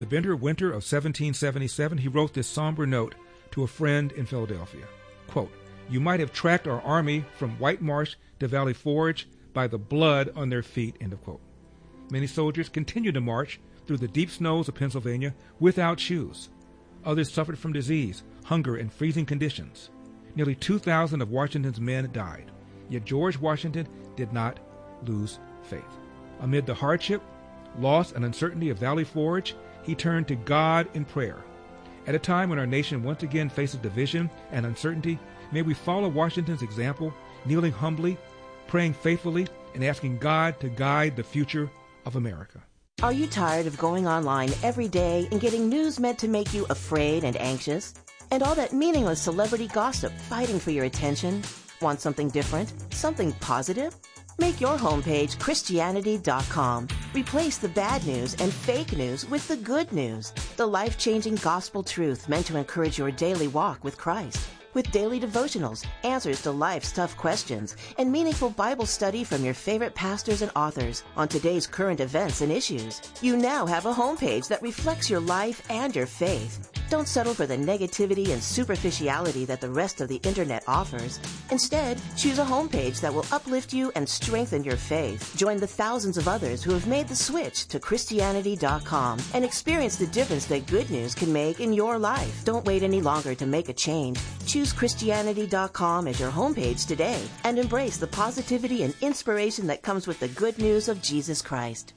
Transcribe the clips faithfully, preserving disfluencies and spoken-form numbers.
The bitter winter of seventeen seventy-seven, he wrote this somber note to a friend in Philadelphia. Quote, "You might have tracked our army from White Marsh to Valley Forge by the blood on their feet," end of quote. Many soldiers continued to march through the deep snows of Pennsylvania without shoes. Others suffered from disease, hunger, and freezing conditions. Nearly two thousand of Washington's men died. Yet George Washington did not lose faith. Amid the hardship, loss, and uncertainty of Valley Forge, he turned to God in prayer. At a time when our nation once again faces division and uncertainty, may we follow Washington's example, kneeling humbly, praying faithfully, and asking God to guide the future of America. Are you tired of going online every day and getting news meant to make you afraid and anxious? And all that meaningless celebrity gossip fighting for your attention? Want something different? Something positive? Make your homepage Christianity dot com. Replace the bad news and fake news with the good news, the life-changing gospel truth meant to encourage your daily walk with Christ. With daily devotionals, answers to life's tough questions, and meaningful Bible study from your favorite pastors and authors on today's current events and issues, you now have a homepage that reflects your life and your faith. Don't settle for the negativity and superficiality that the rest of the internet offers. Instead, choose a homepage that will uplift you and strengthen your faith. Join the thousands of others who have made the switch to Christianity dot com and experience the difference that good news can make in your life. Don't wait any longer to make a change. Choose Christianity dot com as your homepage today and embrace the positivity and inspiration that comes with the good news of Jesus Christ.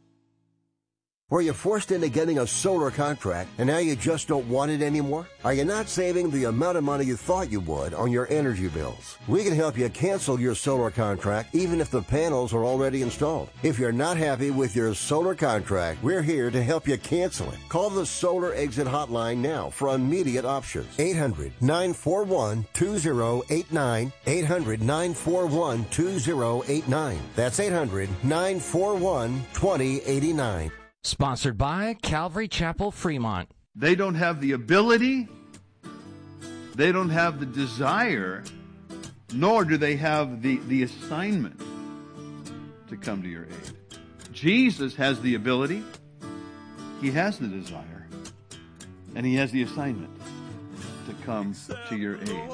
Were you forced into getting a solar contract and now you just don't want it anymore? Are you not saving the amount of money you thought you would on your energy bills? We can help you cancel your solar contract even if the panels are already installed. If you're not happy with your solar contract, we're here to help you cancel it. Call the Solar Exit Hotline now for immediate options. eight hundred, nine four one, two zero eight nine. eight hundred, nine four one, two zero eight nine. That's eight hundred, nine four one, two zero eight nine. Sponsored by Calvary Chapel, Fremont. They don't have the ability, they don't have the desire, nor do they have the, the assignment to come to your aid. Jesus has the ability, he has the desire, and he has the assignment to come to your aid.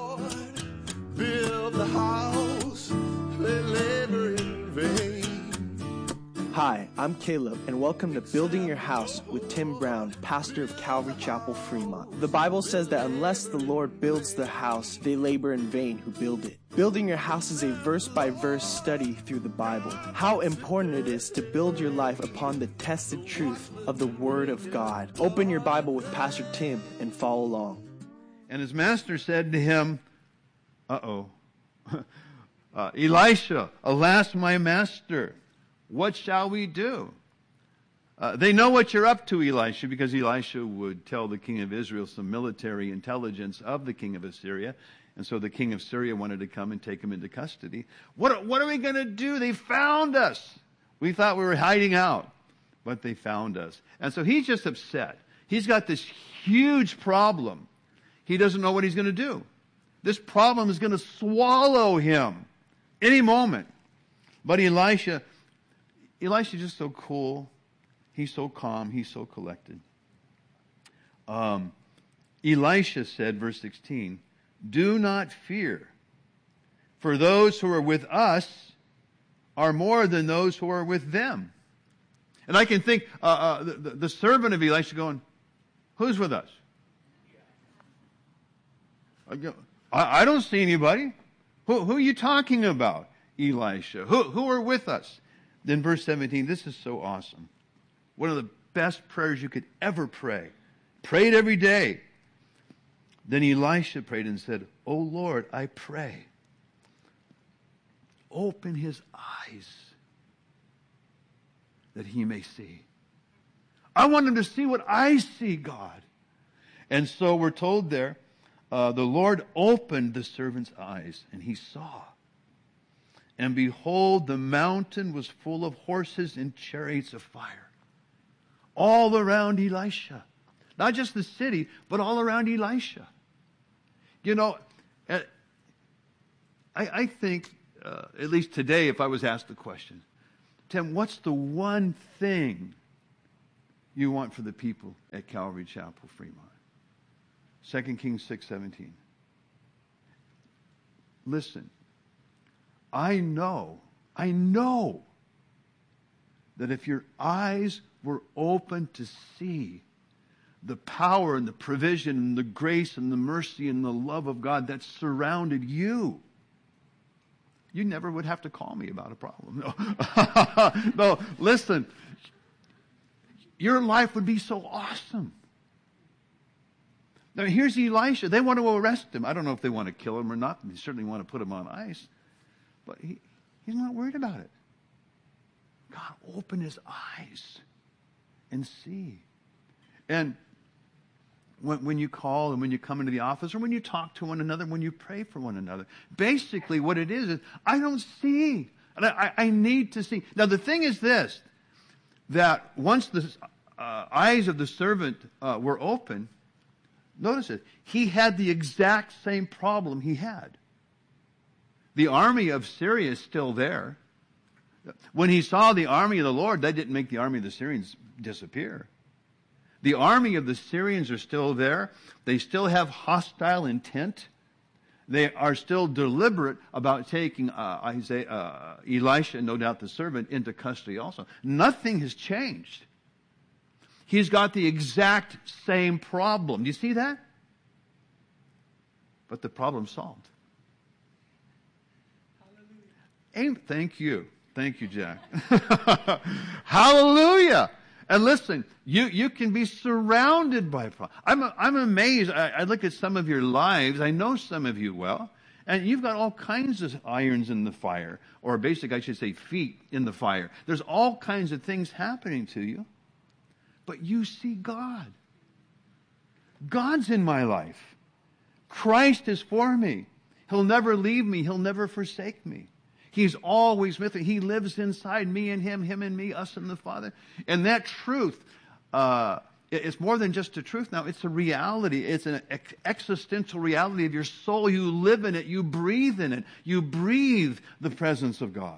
Build the house, they labor in vain. Hi, I'm Caleb, and welcome to Building Your House with Tim Brown, pastor of Calvary Chapel, Fremont. The Bible says that unless the Lord builds the house, they labor in vain who build it. Building your house is a verse-by-verse study through the Bible. How important it is to build your life upon the tested truth of the Word of God. Open your Bible with Pastor Tim and follow along. And his master said to him, uh-oh, uh, Elisha, alas, my master, what shall we do? Uh, they know what you're up to, Elisha, because Elisha would tell the king of Israel some military intelligence of the king of Assyria. And so the king of Syria wanted to come and take him into custody. What, what are we going to do? They found us. We thought we were hiding out, but they found us. And so he's just upset. He's got this huge problem. He doesn't know what he's going to do. This problem is going to swallow him any moment. But Elisha... Elisha's just so cool. He's so calm. He's so collected. Um, Elisha said, verse sixteen, do not fear, for those who are with us are more than those who are with them. And I can think uh, uh, the, the servant of Elisha going, who's with us? I, go, I, I don't see anybody. Who, who are you talking about, Elisha? Who, who are with us? Then verse seventeen, this is so awesome. One of the best prayers you could ever pray. Pray it every day. Then Elisha prayed and said, O Lord, I pray, open his eyes that he may see. I want him to see what I see, God. And so we're told there, uh, the Lord opened the servant's eyes, and he saw. And behold, the mountain was full of horses and chariots of fire. All around Elisha. Not just the city, but all around Elisha. You know, I, I think, uh, at least today, if I was asked the question, Tim, what's the one thing you want for the people at Calvary Chapel, Fremont? Second Kings six seventeen. Listen, I know, I know that if your eyes were open to see the power and the provision and the grace and the mercy and the love of God that surrounded you, you never would have to call me about a problem. No, no, listen, your life would be so awesome. Now, here's Elisha. They want to arrest him. I don't know if they want to kill him or not. They certainly want to put him on ice. But he, he's not worried about it. God, open his eyes and see. And when, when you call and when you come into the office or when you talk to one another, when you pray for one another, basically what it is is, I don't see. And I, I need to see. Now, the thing is this, that once the uh, eyes of the servant uh, were open, notice it, he had the exact same problem he had. The army of Syria is still there. When he saw the army of the Lord, that didn't make the army of the Syrians disappear. The army of the Syrians are still there. They still have hostile intent. They are still deliberate about taking uh, Isaiah, uh, Elisha, no doubt the servant, into custody also. Nothing has changed. He's got the exact same problem. Do you see that? But the problem's solved. Hallelujah. Thank you. Thank you, Jack. Hallelujah. And listen, you, you can be surrounded by problems. I'm, I'm amazed. I, I look at some of your lives. I know some of you well. And you've got all kinds of irons in the fire. Or basic, I should say, feet in the fire. There's all kinds of things happening to you. But you see God. God's in my life. Christ is for me. He'll never leave me. He'll never forsake me. He's always with me. He lives inside me and him, him and me, us and the Father. And that truth, uh, it's more than just a truth now. It's a reality. It's an ex- existential reality of your soul. You live in it. You breathe in it. You breathe the presence of God.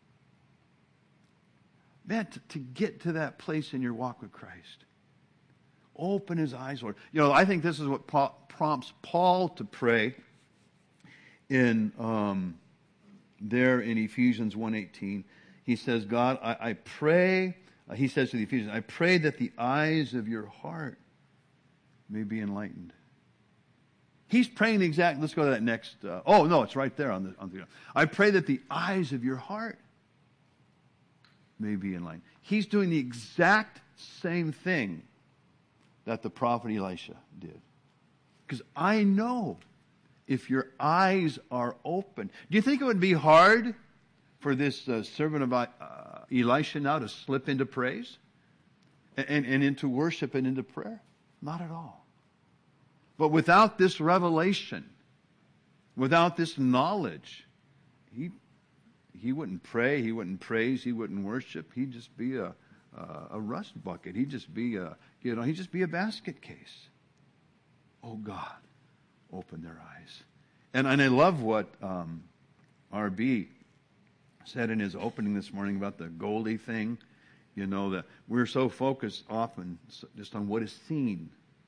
Man, to, to get to that place in your walk with Christ, open his eyes, Lord. You know, I think this is what Paul, prompts Paul to pray in um, there in Ephesians one eighteen. He says, God, I, I pray, uh, he says to the Ephesians, I pray that the eyes of your heart may be enlightened. He's praying the exact, let's go to that next, uh, oh no, it's right there on the, on the, I pray that the eyes of your heart may be enlightened. He's doing the exact same thing that the prophet Elisha did. Because I know if your eyes are open. Do you think it would be hard for this uh, servant of uh, Elisha now to slip into praise and, and, and into worship and into prayer? Not at all. But without this revelation, without this knowledge, he he wouldn't pray, he wouldn't praise, he wouldn't worship. He'd just be a a, a rust bucket. He'd just be a you know he'd just be a basket case. Oh God, open their eyes. And and I love what um, R B said in his opening this morning about the Goldie thing. You know, that we're so focused often just on what is seen,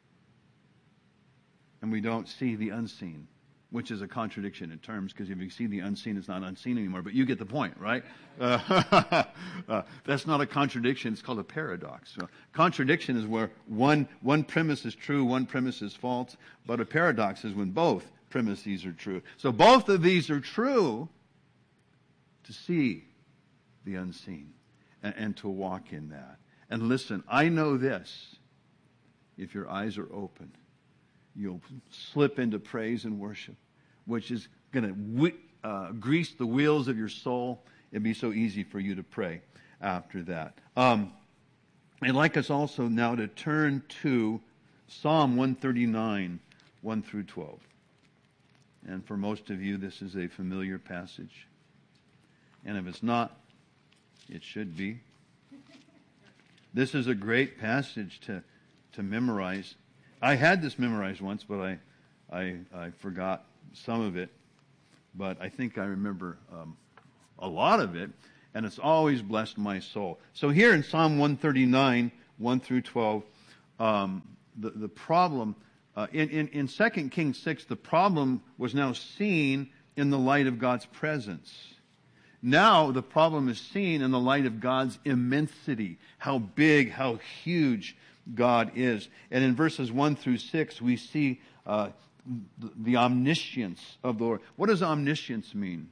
and we don't see the unseen, which is a contradiction in terms, because if you see the unseen, it's not unseen anymore. But you get the point, right? Uh, uh, that's not a contradiction. It's called a paradox. So, contradiction is where one one premise is true, one premise is false. But a paradox is when both premises are true. So both of these are true, to see the unseen and, and to walk in that. And listen, I know this. If your eyes are open, you'll slip into praise and worship, which is going to uh, grease the wheels of your soul. It'd be so easy for you to pray after that. Um, I'd like us also now to turn to Psalm one thirty-nine, one through twelve. And for most of you, this is a familiar passage. And if it's not, it should be. This is a great passage to, to memorize. I had this memorized once, but I, I, I forgot some of it. But I think I remember um, a lot of it, and it's always blessed my soul. So here in Psalm one thirty-nine, one through twelve, um, the, the problem, uh, in, in, in Second Kings six, the problem was now seen in the light of God's presence. Now the problem is seen in the light of God's immensity, how big, how huge God is. And in verses one through six, we see uh, the, the omniscience of the Lord. What does omniscience mean?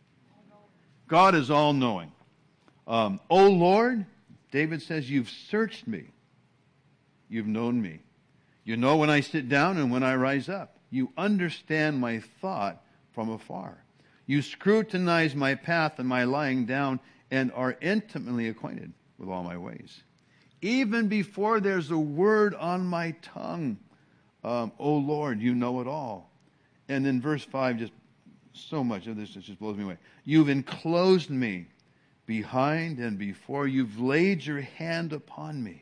God is all-knowing. Um, O Lord, David says, you've searched me. You've known me. You know when I sit down and when I rise up. You understand my thought from afar. You scrutinize my path and my lying down and are intimately acquainted with all my ways. Even before there's a word on my tongue, um, O Lord, you know it all. And then verse five, just so much of this just blows me away. You've enclosed me behind and before. You've laid your hand upon me.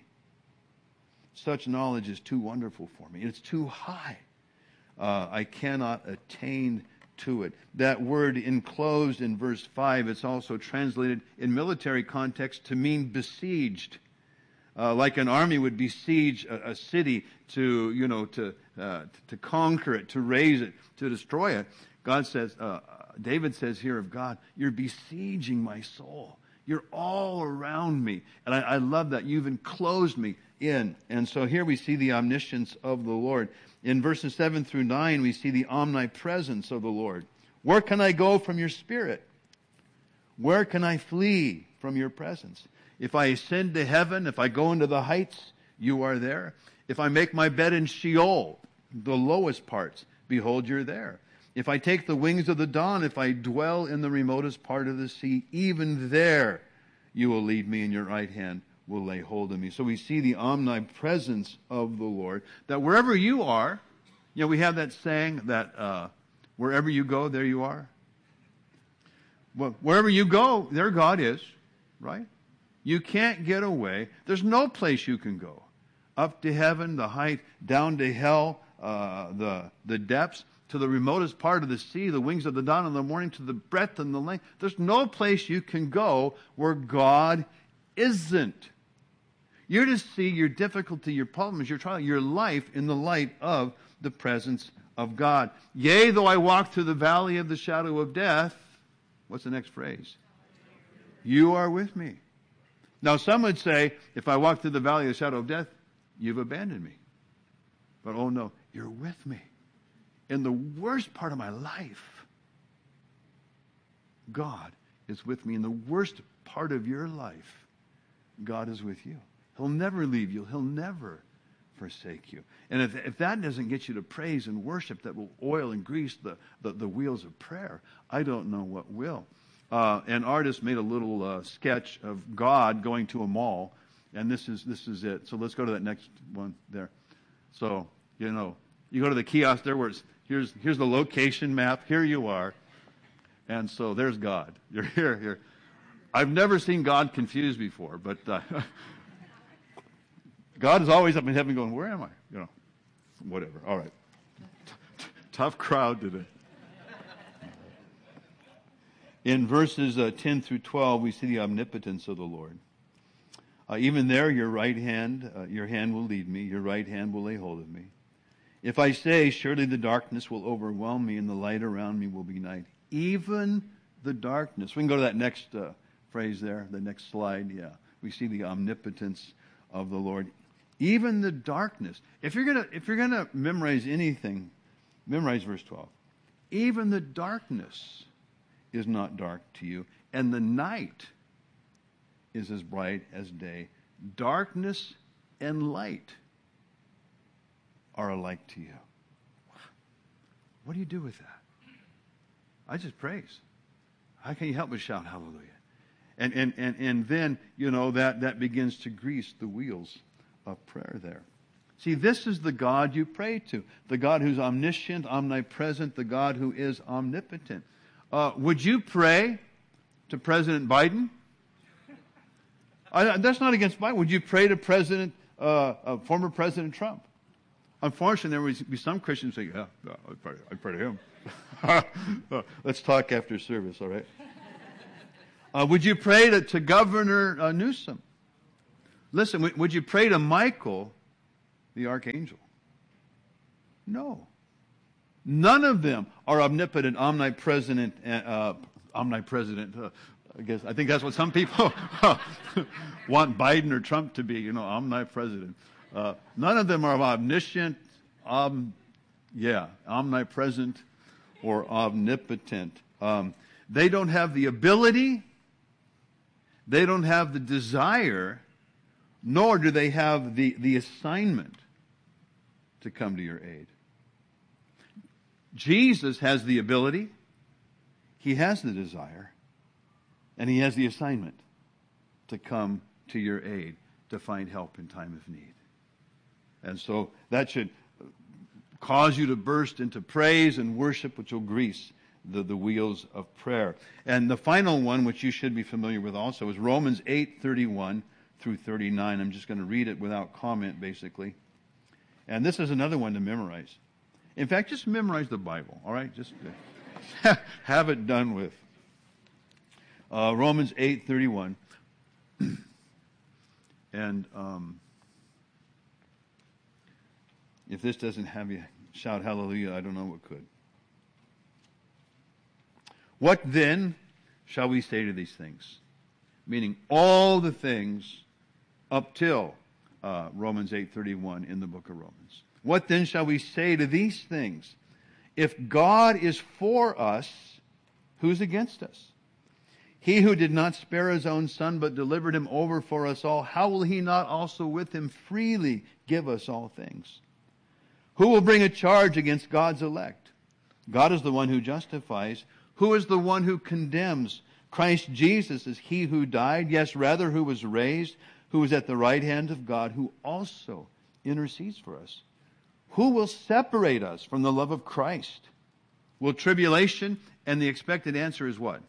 Such knowledge is too wonderful for me. It's too high. Uh, I cannot attain to it. That word enclosed in verse five, it's also translated in military context to mean besieged. Uh, like an army would besiege a, a city to, you know, to, uh, to conquer it, to raise it, to destroy it. God says, uh, David says here of God, you're besieging my soul. You're all around me. And I, I love that. You've enclosed me in. And so here we see the omniscience of the Lord. In verses seven through nine, we see the omnipresence of the Lord. Where can I go from your spirit? Where can I flee from your presence? If I ascend to heaven, if I go into the heights, you are there. If I make my bed in Sheol, the lowest parts, behold, you're there. If I take the wings of the dawn, if I dwell in the remotest part of the sea, even there you will lead me, and your right hand will lay hold of me. So we see the omnipresence of the Lord, that wherever you are, you know, we have that saying that uh, wherever you go, there you are. Well, wherever you go, there God is, right? You can't get away. There's no place you can go. Up to heaven, the height, down to hell, uh, the, the depths, to the remotest part of the sea, the wings of the dawn in the morning, to the breadth and the length. There's no place you can go where God isn't. You're to see your difficulty, your problems, your trial, your life in the light of the presence of God. Yea, though I walk through the valley of the shadow of death, what's the next phrase? You are with me. Now, some would say, if I walk through the valley of the shadow of death, you've abandoned me. But oh no, you're with me. In the worst part of my life, God is with me. In the worst part of your life, God is with you. He'll never leave you. He'll never forsake you. And if, if that doesn't get you to praise and worship that will oil and grease the, the, the wheels of prayer, I don't know what will. Uh, an artist made a little uh, sketch of God going to a mall, and this is this is it. So let's go to that next one there. So, you know, you go to the kiosk there where it's, here's, here's the location map. Here you are. And so there's God. You're here, here. I've never seen God confused before, but uh, God is always up in heaven going, where am I? You know, whatever. All right. Tough crowd today. In verses uh, ten through twelve, we see the omnipotence of the Lord. Uh, even there, your right hand, uh, your hand will lead me. Your right hand will lay hold of me. If I say, surely the darkness will overwhelm me and the light around me will be night. Even the darkness. We can go to that next uh, phrase there, the next slide. Yeah, we see the omnipotence of the Lord. Even the darkness. If you're gonna, if you're gonna memorize anything, memorize verse twelve. Even the darkness is not dark to you, and the night is as bright as day. Darkness and light are alike to you. What do you do with that? I just praise. How can you help but shout hallelujah? And and and and then, you know, that, that begins to grease the wheels of prayer there. See, this is the God you pray to. The God who's omniscient, omnipresent, the God who is omnipotent. Uh, would you pray to President Biden? I, that's not against Biden. Would you pray to President, uh, uh, former President Trump? Unfortunately, there would be some Christians saying, yeah, yeah I'd pray, I'd pray to him. uh, let's talk after service, all right? Uh, would you pray to, to Governor uh, Newsom? Listen, w- would you pray to Michael, the archangel? No. None of them are omnipotent, omnipresent, uh, omnipresent. Uh, I guess I think that's what some people want Biden or Trump to be. You know, omnipresent. Uh, none of them are omniscient, om, yeah, omnipresent, or omnipotent. Um, they don't have the ability. They don't have the desire, nor do they have the, the assignment to come to your aid. Jesus has the ability, He has the desire, and He has the assignment to come to your aid, to find help in time of need. And so that should cause you to burst into praise and worship, which will grease the, the wheels of prayer. And the final one, which you should be familiar with also, is Romans eight thirty-one through thirty-nine. I'm just going to read it without comment, basically. And this is another one to memorize. In fact, just memorize the Bible, all right? Just have it done with. Uh, Romans eight thirty-one. And um, if this doesn't have you shout hallelujah, I don't know what could. What then shall we say to these things? Meaning all the things up till uh, Romans eight thirty-one in the book of Romans. What then shall we say to these things? If God is for us, who's against us? He who did not spare His own Son, but delivered Him over for us all, how will He not also with Him freely give us all things? Who will bring a charge against God's elect? God is the one who justifies. Who is the one who condemns? Christ Jesus is He who died, yes, rather who was raised, who is at the right hand of God, who also intercedes for us. Who will separate us from the love of Christ? Will tribulation? And the expected answer is what?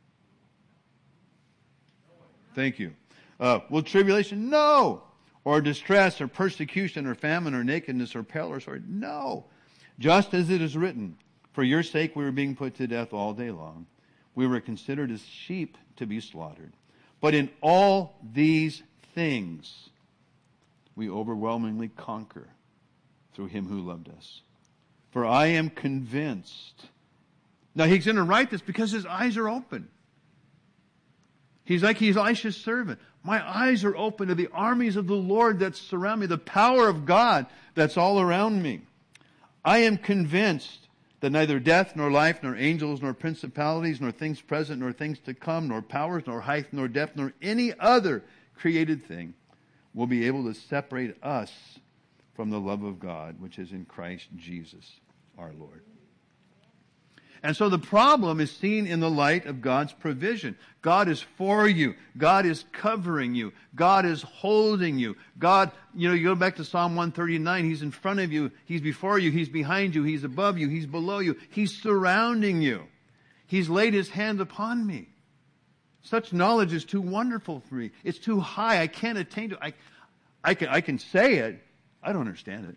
Thank you. Uh, will tribulation? No. Or distress, or persecution, or famine, or nakedness, or peril, or sword? No. Just as it is written, for your sake we were being put to death all day long. We were considered as sheep to be slaughtered. But in all these things we overwhelmingly conquer through Him who loved us. For I am convinced. Now he's going to write this because his eyes are open. He's like he's Elisha's servant. My eyes are open to the armies of the Lord that surround me, the power of God that's all around me. I am convinced that neither death, nor life, nor angels, nor principalities, nor things present, nor things to come, nor powers, nor height, nor depth, nor any other created thing will be able to separate us from the love of God, which is in Christ Jesus our Lord. And so the problem is seen in the light of God's provision. God is for you. God is covering you. God is holding you. God, you know, you go back to Psalm one thirty-nine. He's in front of you. He's before you. He's behind you. He's above you. He's below you. He's surrounding you. He's laid His hand upon me. Such knowledge is too wonderful for me. It's too high. I can't attain to it. I, I can, I can say it. I don't understand it.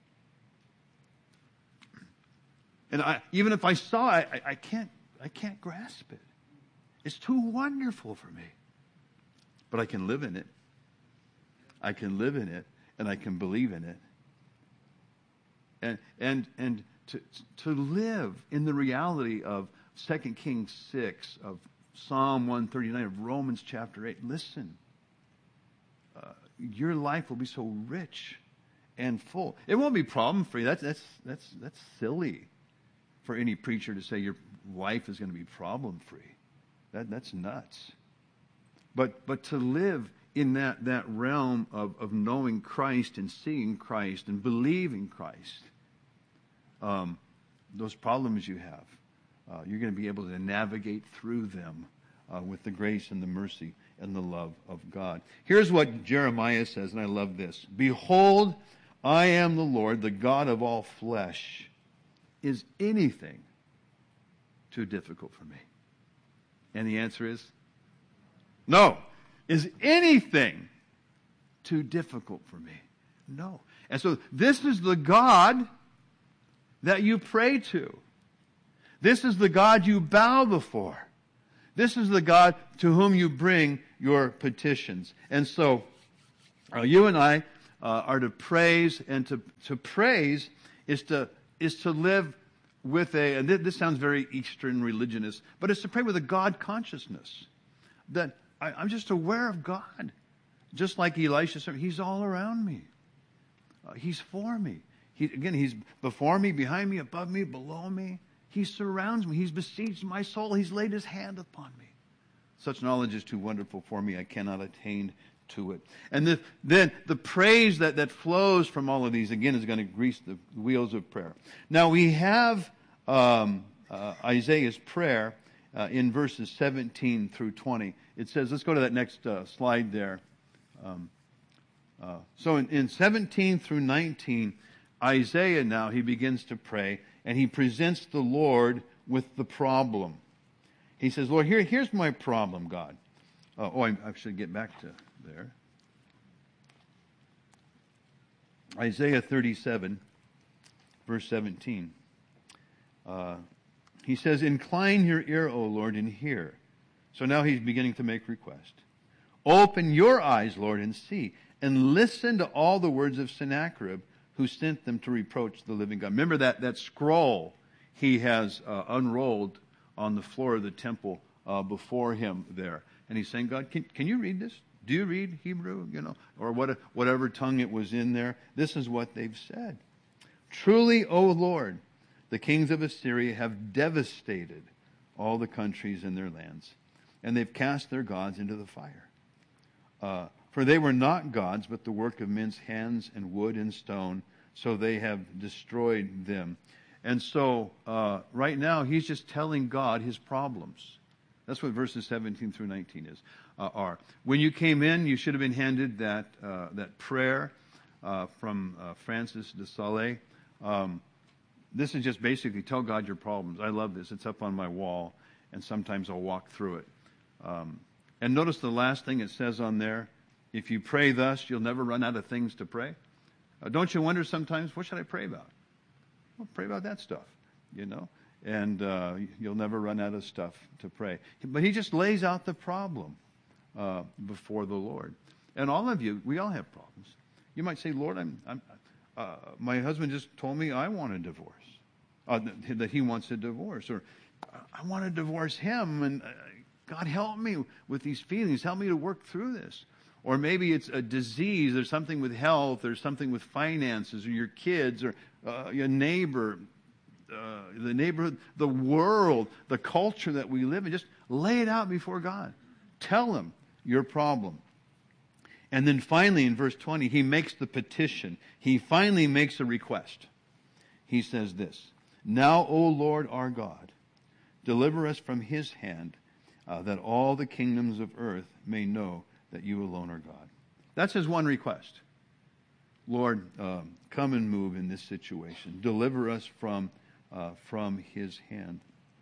And I, even if I saw it, I, I can't, I can't grasp it. It's too wonderful for me. But I can live in it. I can live in it, and I can believe in it. And and and to to live in the reality of Second Kings six, of Psalm one thirty-nine, of Romans chapter eight. Listen, uh, your life will be so rich and full. It won't be problem free. That's that's that's that's silly for any preacher to say your life is going to be problem free. That that's nuts. But but to live in that that realm of of knowing Christ and seeing Christ and believing Christ, um, those problems you have, uh, you're going to be able to navigate through them uh, with the grace and the mercy and the love of God. Here's what Jeremiah says, and I love this. Behold, I am the Lord, the God of all flesh. Is anything too difficult for me? And the answer is no. Is anything too difficult for me? No. And so this is the God that you pray to. This is the God you bow before. This is the God to whom you bring your petitions. And so Uh, you and I uh, are to praise, and to, to praise is to, is to live with a, and this sounds very Eastern religionist, but it's to pray with a God consciousness. That I, I'm just aware of God. Just like Elisha said, He's all around me. Uh, he's for me. He, again, He's before me, behind me, above me, below me. He surrounds me. He's besieged my soul. He's laid His hand upon me. Such knowledge is too wonderful for me. I cannot attain to it. And the, then the praise that, that flows from all of these, again, is going to grease the wheels of prayer. Now, we have um, uh, Isaiah's prayer uh, in verses seventeen through twenty. It says, let's go to that next uh, slide there. Um, uh, so in, in seventeen through nineteen, Isaiah now, he begins to pray, and he presents the Lord with the problem. He says, Lord, here, here's my problem, God. Uh, oh, I, I should get back to there. Isaiah thirty-seven, verse seventeen. Uh, he says, incline your ear, O Lord, and hear. So now he's beginning to make request. Open your eyes, Lord, and see, and listen to all the words of Sennacherib, who sent them to reproach the living God. Remember that, that scroll he has uh, unrolled on the floor of the temple uh, before him there. And he's saying, God, can, can you read this? Do you read Hebrew? You know, or what, whatever tongue it was in there. This is what they've said. Truly, O Lord, the kings of Assyria have devastated all the countries and their lands, and they've cast their gods into the fire. Uh, for they were not gods, but the work of men's hands, and wood and stone, so they have destroyed them. And so, uh, right now, he's just telling God his problems. That's what verses seventeen through nineteen is, uh, are. When you came in, you should have been handed that, uh, that prayer uh, from uh, Francis de Sales. Um, this is just basically tell God your problems. I love this. It's up on my wall, and sometimes I'll walk through it. Um, and notice the last thing it says on there. If you pray thus, you'll never run out of things to pray. Uh, don't you wonder sometimes, what should I pray about? Well, pray about that stuff, you know, and uh, you'll never run out of stuff to pray. But he just lays out the problem uh, before the Lord. And all of you, we all have problems. You might say, Lord, I'm, I'm, uh, my husband just told me I want a divorce, uh, that he wants a divorce, or I want to divorce him, and uh, God help me with these feelings. Help me to work through this. Or maybe it's a disease, or something with health, or something with finances, or your kids, or uh, your neighbor, uh, the neighborhood, the world, the culture that we live in. Just lay it out before God. Tell him your problem. And then finally in verse twenty, he makes the petition. He finally makes a request. He says this, now, O Lord our God, deliver us from his hand, uh, that all the kingdoms of earth may know that you alone are God. That's his one request. Lord, um, come and move in this situation. Deliver us from, uh, from his hand.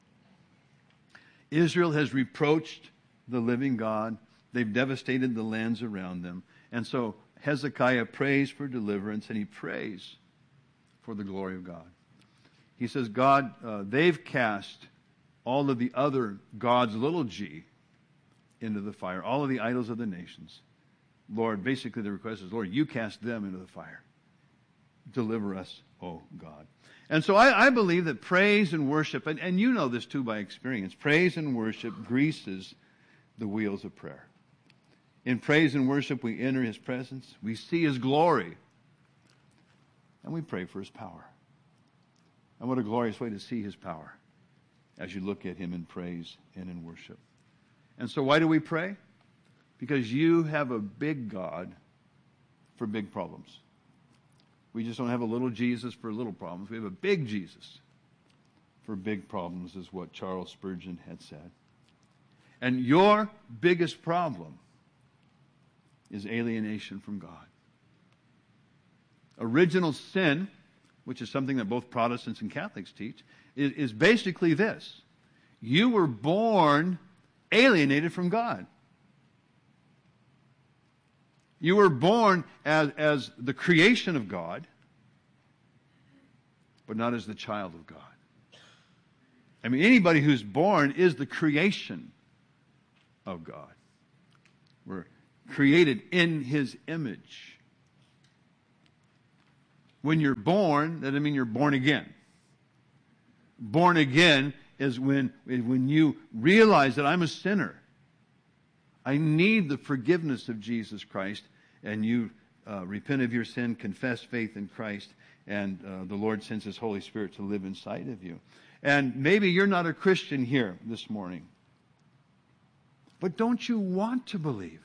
Israel has reproached the living God. They've devastated the lands around them. And so Hezekiah prays for deliverance, and he prays for the glory of God. He says, God, uh, they've cast all of the other gods, little g, into the fire, all of the idols of the nations. Lord, basically the request is, Lord, you cast them into the fire. Deliver us, oh God. And so I, I believe that praise and worship, and, and you know this too by experience, praise and worship greases the wheels of prayer. In praise and worship, we enter his presence, we see his glory, and we pray for his power. And what a glorious way to see his power as you look at him in praise and in worship. And so why do we pray? Because you have a big God for big problems. We just don't have a little Jesus for little problems. We have a big Jesus for big problems, is what Charles Spurgeon had said. And your biggest problem is alienation from God. Original sin, which is something that both Protestants and Catholics teach, is, is basically this. You were born alienated from God. You were born as, as the creation of God, but not as the child of God. I mean, anybody who's born is the creation of God. We're created in His image. When you're born, that doesn't mean you're born again. Born again is when, when you realize that I'm a sinner. I need the forgiveness of Jesus Christ, and you uh, repent of your sin, confess faith in Christ, and uh, the Lord sends His Holy Spirit to live inside of you. And maybe you're not a Christian here this morning, but don't you want to believe?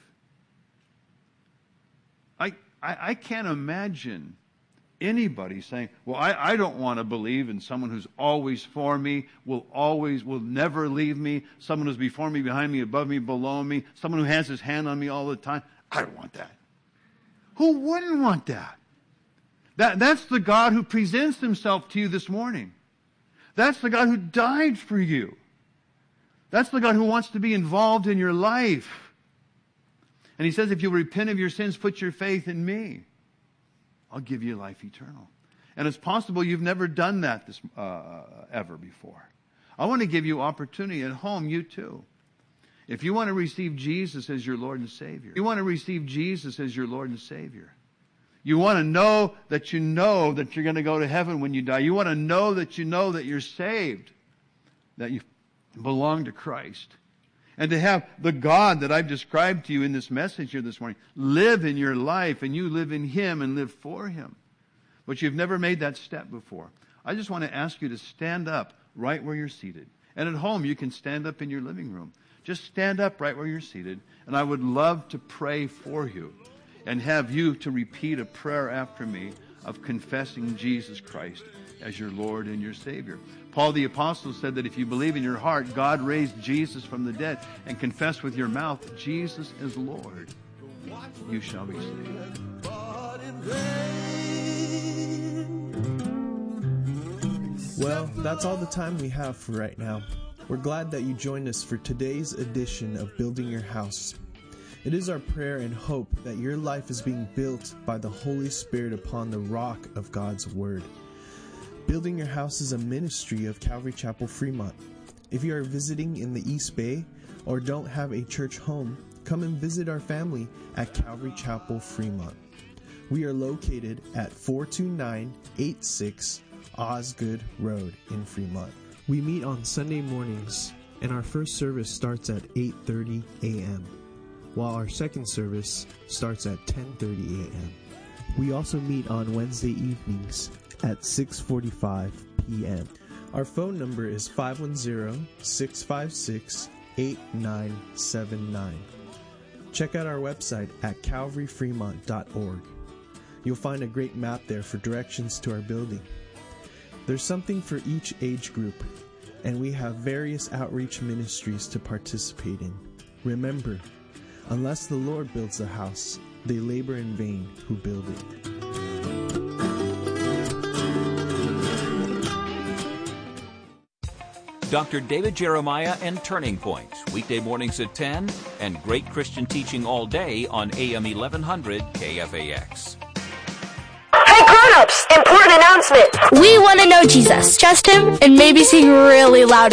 I I, I can't imagine anybody saying, well, I, I don't want to believe in someone who's always for me, will always, will never leave me, someone who's before me, behind me, above me, below me, someone who has his hand on me all the time. I don't want that. Who wouldn't want that? That that's the God who presents Himself to you this morning. That's the God who died for you. That's the God who wants to be involved in your life. And He says, if you repent of your sins, put your faith in me, I'll give you life eternal. And it's possible you've never done that this, uh, ever before. I want to give you opportunity at home, you too. If you want to receive Jesus as your Lord and Savior, you want to receive Jesus as your Lord and Savior. You want to know that you know that you're going to go to heaven when you die. You want to know that you know that you're saved, that you belong to Christ. And to have the God that I've described to you in this message here this morning live in your life, and you live in Him and live for Him. But you've never made that step before. I just want to ask you to stand up right where you're seated. And at home, you can stand up in your living room. Just stand up right where you're seated. And I would love to pray for you and have you to repeat a prayer after me of confessing Jesus Christ as your Lord and your Savior. Paul the Apostle said that if you believe in your heart God raised Jesus from the dead and confess with your mouth Jesus is Lord, you shall be saved. Well, that's all the time we have for right now. We're glad that you joined us for today's edition of Building Your House. It is our prayer and hope that your life is being built by the Holy Spirit upon the rock of God's Word. Building Your House is a ministry of Calvary Chapel Fremont. If you are visiting in the East Bay or don't have a church home, come and visit our family at Calvary Chapel Fremont. We are located at four two nine eight six Osgood Road in Fremont. We meet on Sunday mornings, and our first service starts at eight thirty a.m., while our second service starts at ten thirty a.m. We also meet on Wednesday evenings at six forty-five p.m. Our phone number is five one zero, six five six, eight nine seven nine. Check out our website at calvary fremont dot org. You'll find a great map there for directions to our building. There's something for each age group, and we have various outreach ministries to participate in. Remember, unless the Lord builds the house, they labor in vain who build it. Doctor David Jeremiah and Turning Point, weekday mornings at ten, and great Christian teaching all day on A M eleven hundred K F A X. Hey grown-ups, important announcement. We want to know Jesus. Trust Him and maybe sing really loud.